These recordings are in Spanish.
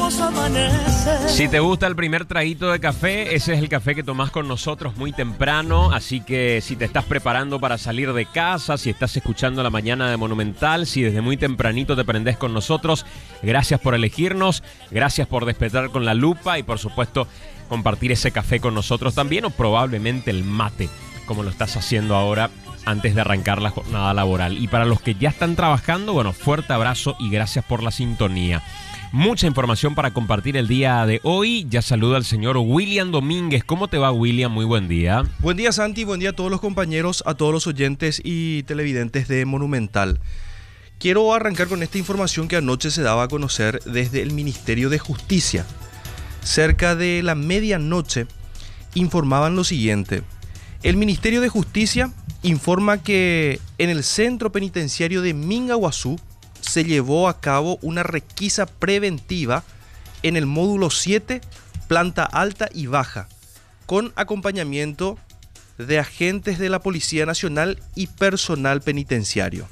nuevos amaneceres. Si te gusta el primer traguito de café, ese es el café que tomás con nosotros muy temprano. Así que si te estás preparando para salir de casa, si estás escuchando la mañana de Monumental, si desde muy tempranito te prendés con nosotros, gracias por elegirnos, gracias por despertar con la lupa y por supuesto compartir ese café con nosotros también, o probablemente el mate, como lo estás haciendo ahora antes de arrancar la jornada laboral. Y para los que ya están trabajando, bueno, fuerte abrazo y gracias por la sintonía. Mucha información para compartir el día de hoy. Ya saluda al señor William Domínguez. ¿Cómo te va, William? Muy buen día. Buen día, Santi. Buen día a todos los compañeros, a todos los oyentes y televidentes de Monumental. Quiero arrancar con esta información que anoche se daba a conocer desde el Ministerio de Justicia. Cerca de la medianoche informaban lo siguiente. El Ministerio de Justicia informa que en el centro penitenciario de Mingaguazú se llevó a cabo una requisa preventiva en el módulo 7, planta alta y baja, con acompañamiento de agentes de la Policía Nacional y personal penitenciario.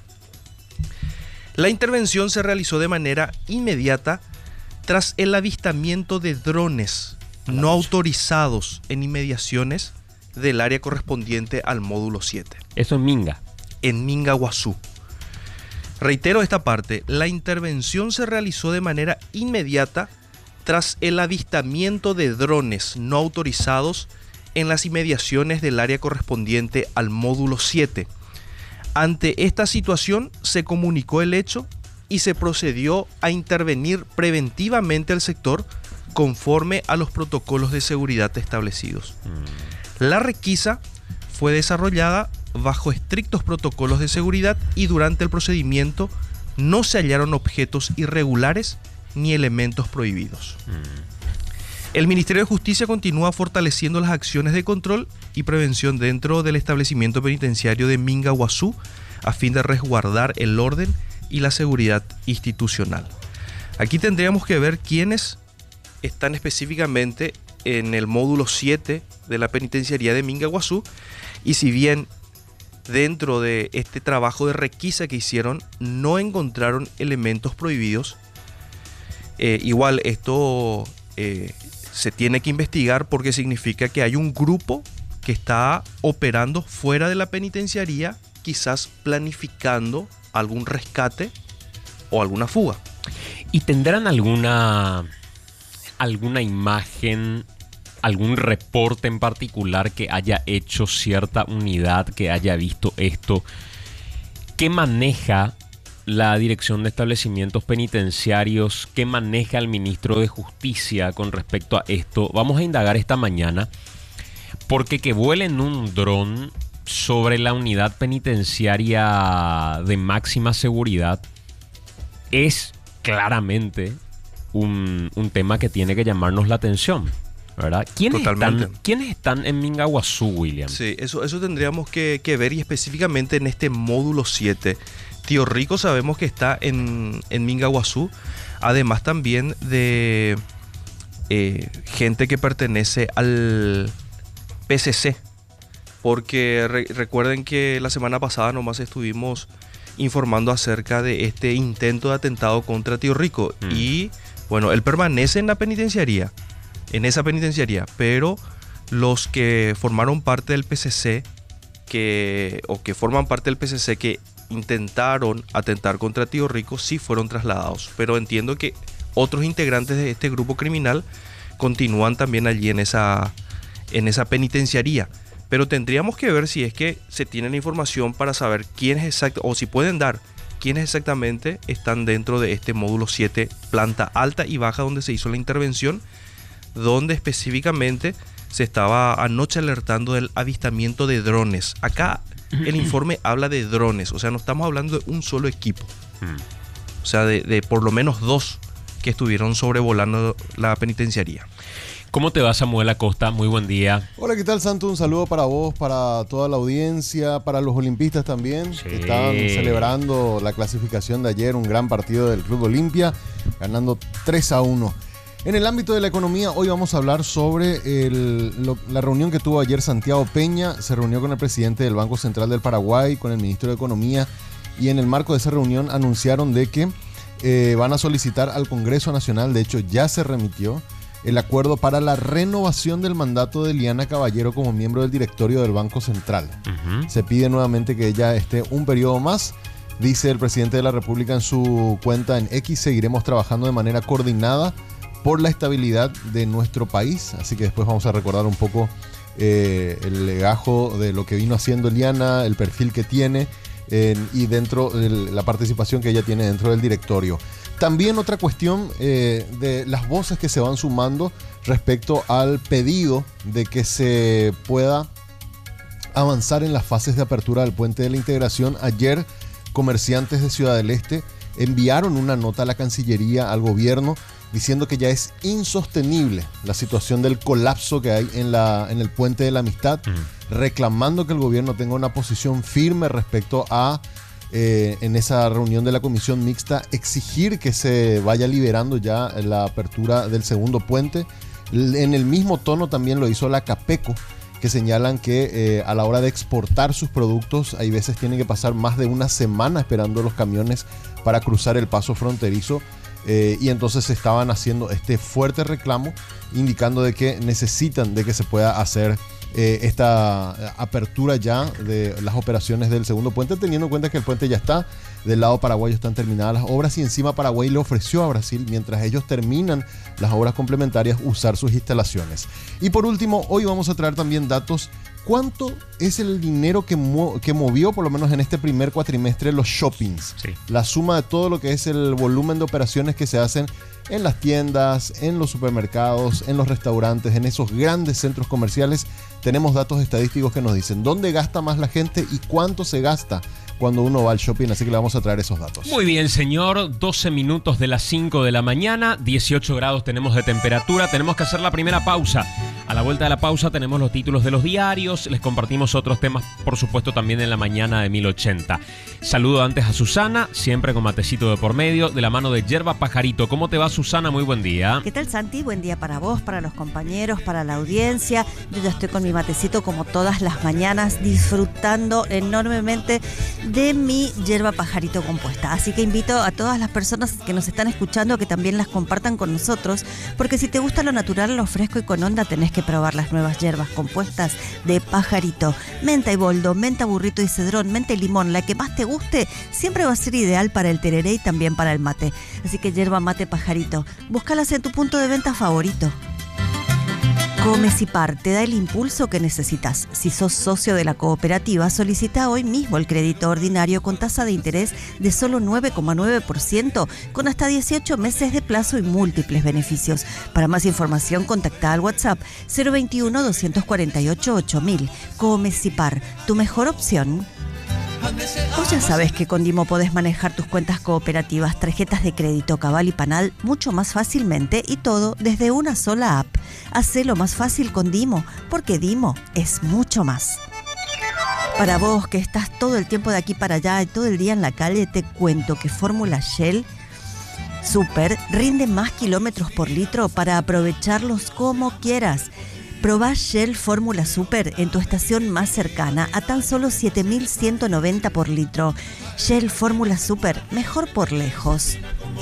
La intervención se realizó de manera inmediata tras el avistamiento de drones no autorizados en inmediaciones del área correspondiente al módulo 7. Eso en Minga. En Mingaguazú. Reitero esta parte, la intervención se realizó de manera inmediata tras el avistamiento de drones no autorizados en las inmediaciones del área correspondiente al módulo 7. Ante esta situación se comunicó el hecho y se procedió a intervenir preventivamente al sector conforme a los protocolos de seguridad establecidos. La requisa fue desarrollada bajo estrictos protocolos de seguridad y durante el procedimiento no se hallaron objetos irregulares ni elementos prohibidos. El Ministerio de Justicia continúa fortaleciendo las acciones de control y prevención dentro del establecimiento penitenciario de Mingaguazú a fin de resguardar el orden y la seguridad institucional. Aquí tendríamos que ver quiénes están específicamente en el módulo 7 de la penitenciaría de Mingaguazú, y si bien dentro de este trabajo de requisa que hicieron no encontraron elementos prohibidos, igual esto se tiene que investigar porque significa que hay un grupo que está operando fuera de la penitenciaría, quizás planificando algún rescate o alguna fuga. ¿Y tendrán alguna imagen, algún reporte en particular que haya hecho cierta unidad, que haya visto esto? ¿Qué maneja la Dirección de Establecimientos Penitenciarios? ¿Qué maneja el Ministro de Justicia con respecto a esto? Vamos a indagar esta mañana, porque que vuelen un dron sobre la unidad penitenciaria de máxima seguridad es claramente un tema que tiene que llamarnos la atención, ¿verdad? ¿Quiénes están en Mingaguazú, William? Sí, eso tendríamos que ver, y específicamente en este módulo 7. Tío Rico sabemos que está en Mingaguazú, además también de gente que pertenece al PCC, porque recuerden que la semana pasada nomás estuvimos informando acerca de este intento de atentado contra Tío Rico y bueno, él permanece en la penitenciaría, en esa penitenciaría, pero los que formaron parte del PCC, que forman parte del PCC que intentaron atentar contra Tío Rico, sí fueron trasladados, pero entiendo que otros integrantes de este grupo criminal continúan también allí en esa penitenciaría. Pero tendríamos que ver si es que se tiene la información para saber quiénes exactamente, o si pueden dar quiénes exactamente están dentro de este módulo 7, planta alta y baja, donde se hizo la intervención, donde específicamente se estaba anoche alertando del avistamiento de drones. Acá el informe habla de drones, o sea, no estamos hablando de un solo equipo. O sea, de por lo menos 2 que estuvieron sobrevolando la penitenciaría. ¿Cómo te va, Samuel Acosta? Muy buen día. Hola, ¿qué tal, Santo? Un saludo para vos, para toda la audiencia, para los olimpistas también, sí, que estaban celebrando la clasificación de ayer, un gran partido del Club Olimpia, ganando 3-1. En el ámbito de la economía, hoy vamos a hablar sobre la reunión que tuvo ayer Santiago Peña. Se reunió con el presidente del Banco Central del Paraguay, con el ministro de Economía, y en el marco de esa reunión anunciaron de que van a solicitar al Congreso Nacional, de hecho ya se remitió, el acuerdo para la renovación del mandato de Liliana Caballero como miembro del directorio del Banco Central. Se pide nuevamente que ella esté un periodo más. Dice el presidente de la República en su cuenta en X: seguiremos trabajando de manera coordinada por la estabilidad de nuestro país. Así que después vamos a recordar un poco el legajo de lo que vino haciendo Liliana, el perfil que tiene y dentro de la participación que ella tiene dentro del directorio. También otra cuestión de las voces que se van sumando respecto al pedido de que se pueda avanzar en las fases de apertura del Puente de la Integración. Ayer, comerciantes de Ciudad del Este enviaron una nota a la Cancillería, al gobierno, diciendo que ya es insostenible la situación del colapso que hay en el Puente de la Amistad, reclamando que el gobierno tenga una posición firme respecto a, en esa reunión de la comisión mixta, exigir que se vaya liberando ya la apertura del segundo puente. En el mismo tono también lo hizo la Capeco, que señalan que a la hora de exportar sus productos hay veces tienen que pasar más de una semana esperando los camiones para cruzar el paso fronterizo, y entonces estaban haciendo este fuerte reclamo, indicando de que necesitan de que se pueda hacer esta apertura ya de las operaciones del segundo puente, teniendo en cuenta que el puente ya está. Del lado paraguayo están terminadas las obras y encima Paraguay le ofreció a Brasil, mientras ellos terminan las obras complementarias, usar sus instalaciones. Y por último, hoy vamos a traer también datos. ¿Cuánto es el dinero que movió, por lo menos en este primer cuatrimestre, los shoppings? Sí. La suma de todo lo que es el volumen de operaciones que se hacen en las tiendas, en los supermercados, en los restaurantes, en esos grandes centros comerciales. Tenemos datos estadísticos que nos dicen dónde gasta más la gente y cuánto se gasta cuando uno va al shopping, así que le vamos a traer esos datos. Muy bien, señor. 12 minutos de las 5 de la mañana, 18 grados tenemos de temperatura. Tenemos que hacer la primera pausa. A la vuelta de la pausa tenemos los títulos de los diarios. Les compartimos otros temas, por supuesto, también en la mañana de 1080. Saludo antes a Susana, siempre con matecito de por medio, de la mano de Yerba Pajarito. ¿Cómo te va, Susana? Muy buen día. ¿Qué tal, Santi? Buen día para vos, para los compañeros, para la audiencia. Yo ya estoy con mi matecito como todas las mañanas, disfrutando enormemente de mi Yerba Pajarito compuesta. Así que invito a todas las personas que nos están escuchando que también las compartan con nosotros, porque si te gusta lo natural, lo fresco y con onda, tenés que probar las nuevas hierbas compuestas de Pajarito. Menta y boldo, menta burrito y cedrón, menta y limón, la que más te guste, siempre va a ser ideal para el tereré y también para el mate. Así que Yerba Mate Pajarito, búscalas en tu punto de venta favorito. Comecipar te da el impulso que necesitas. Si sos socio de la cooperativa, solicita hoy mismo el crédito ordinario con tasa de interés de solo 9,9%, con hasta 18 meses de plazo y múltiples beneficios. Para más información, contacta al WhatsApp 021-248-8000. Comecipar, tu mejor opción. Vos ya sabes que con Dimo podés manejar tus cuentas cooperativas, tarjetas de crédito, Cabal y Panal mucho más fácilmente y todo desde una sola app. Hacelo más fácil con Dimo, porque Dimo es mucho más. Para vos que estás todo el tiempo de aquí para allá y todo el día en la calle, te cuento que Fórmula Shell Super rinde más kilómetros por litro para aprovecharlos como quieras. Probá Shell Fórmula Super en tu estación más cercana a tan solo 7.190 por litro. Shell Fórmula Super, mejor por lejos.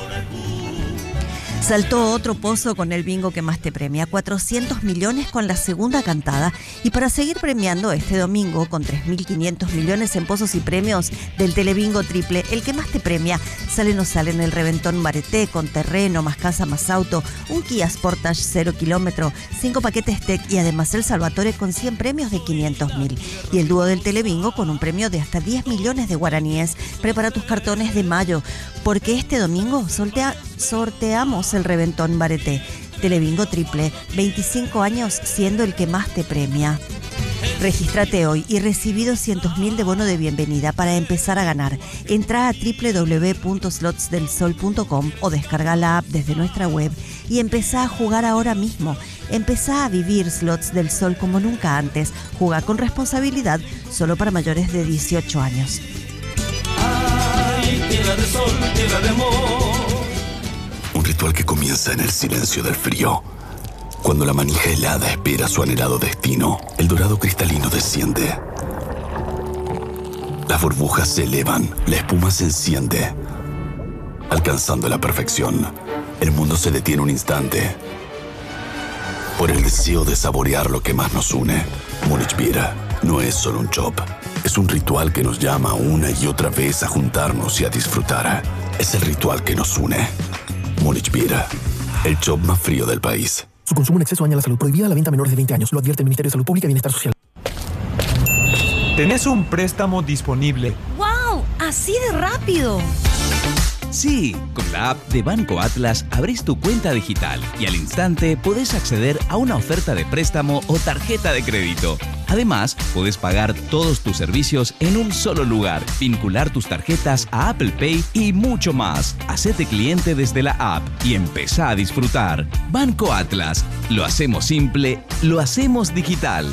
Saltó otro pozo con el bingo que más te premia, 400 millones con la segunda cantada. Y para seguir premiando este domingo con 3.500 millones en pozos y premios del Telebingo Triple, el que más te premia, sale o no sale en el Reventón Bareté, con terreno, más casa, más auto, un Kia Sportage 0 kilómetro, 5 paquetes TEC y además el Salvatore con 100 premios de 500.000. Y el dúo del Telebingo con un premio de hasta 10 millones de guaraníes. Prepara tus cartones de mayo, porque este domingo sorteamos el Reventón Bareté. Telebingo Triple, 25 años siendo el que más te premia. Regístrate hoy y recibí 200.000 de bono de bienvenida para empezar a ganar. Entra a www.slotsdelsol.com o descarga la app desde nuestra web y empezá a jugar ahora mismo. Empezá a vivir Slots del Sol como nunca antes. Juega con responsabilidad, solo para mayores de 18 años. Ay, tierra de sol, tierra de amor. Un ritual que comienza en el silencio del frío. Cuando la manija helada espera su anhelado destino, el dorado cristalino desciende. Las burbujas se elevan, la espuma se enciende. alcanzando la perfección. El mundo se detiene un instante por el deseo de saborear lo que más nos une. Múnich Beer no es solo un chop, es un ritual que nos llama una y otra vez a juntarnos y a disfrutar. Es el ritual que nos une. Múnich Beer, el chop más frío del país. Su consumo en exceso daña la salud. Prohibida la venta a menores de 20 años. Lo advierte el Ministerio de Salud Pública y Bienestar Social. ¿Tenés un préstamo disponible? ¡Wow! ¡Así de rápido! Sí, con la app de Banco Atlas abrís tu cuenta digital y al instante podés acceder a una oferta de préstamo o tarjeta de crédito. Además, podés pagar todos tus servicios en un solo lugar, vincular tus tarjetas a Apple Pay y mucho más. Hacete cliente desde la app y empezá a disfrutar. Banco Atlas. Lo hacemos simple, lo hacemos digital.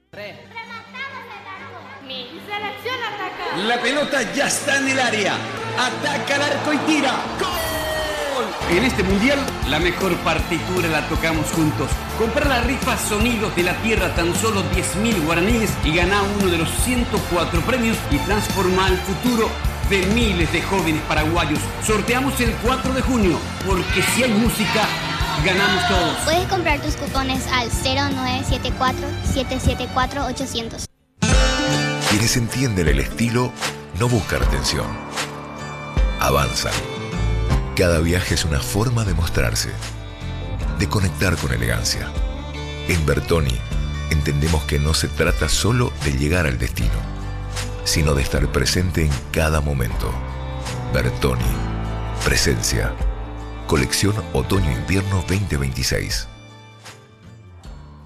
Mi selección ataca. La pelota ya está en el área. Ataca al arco y tira. ¡Gol! En este mundial, la mejor partitura la tocamos juntos. Compra la rifa Sonidos de la Tierra, tan solo 10.000 guaraníes y gana uno de los 104 premios y transforma el futuro de miles de jóvenes paraguayos. Sorteamos el 4 de junio, porque si hay música, ganamos todos. Puedes comprar tus cupones al 0974-774-800. Quienes entienden el estilo no buscan atención. Avanzan. Cada viaje es una forma de mostrarse, de conectar con elegancia. En Bertoni entendemos que no se trata solo de llegar al destino, sino de estar presente en cada momento. Bertoni. Presencia. Colección Otoño-Invierno 2026.